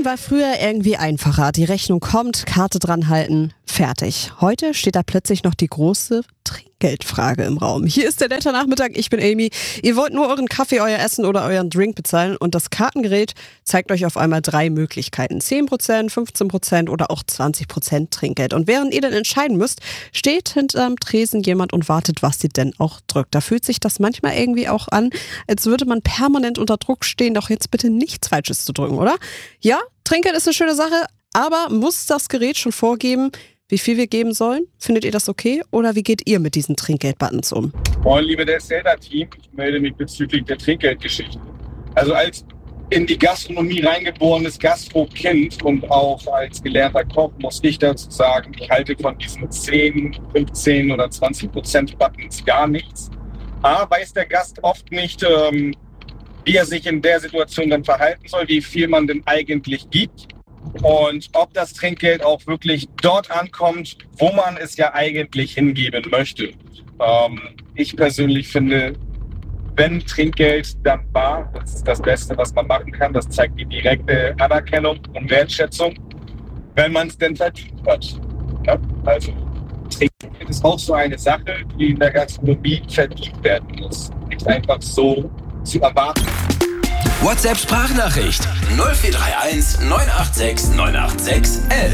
Zahlen war früher irgendwie einfacher. Die Rechnung kommt, Karte dran halten, fertig. Heute steht da plötzlich noch die große Trinkgeldfrage im Raum. Hier ist der Nette Nachmittag, ich bin Amy. Ihr wollt nur euren Kaffee, euer Essen oder euren Drink bezahlen und das Kartengerät zeigt euch auf einmal 3 Möglichkeiten. 10%, 15% oder auch 20% Trinkgeld. Und während ihr dann entscheiden müsst, steht hinterm Tresen jemand und wartet, was ihr denn auch drückt. Da fühlt sich das manchmal irgendwie auch an, als würde man permanent unter Druck stehen, doch jetzt bitte nichts Falsches zu drücken, oder? Ja, Trinkgeld ist eine schöne Sache, aber muss das Gerät schon vorgeben, wie viel wir geben sollen? Findet ihr das okay? Oder wie geht ihr mit diesen Trinkgeld-Buttons um? Moin, liebe Zelda-Team, ich melde mich bezüglich der Trinkgeldgeschichte. Also als in die Gastronomie reingeborenes Gastro-Kind und auch als gelernter Koch muss ich dazu sagen, ich halte von diesen 10, 15 oder 20% Buttons gar nichts. A, weiß der Gast oft nicht, wie er sich in der Situation dann verhalten soll, wie viel man denn eigentlich gibt und ob das Trinkgeld auch wirklich dort ankommt, wo man es ja eigentlich hingeben möchte. Ich persönlich finde, wenn Trinkgeld, dann bar. Das ist das Beste, was man machen kann. Das zeigt die direkte Anerkennung und Wertschätzung, wenn man es denn verdient hat. Ja? Also Trinkgeld ist auch so eine Sache, die in der Gastronomie verdient werden muss. Nicht einfach so zu erwarten. WhatsApp-Sprachnachricht 0431 986 986 11.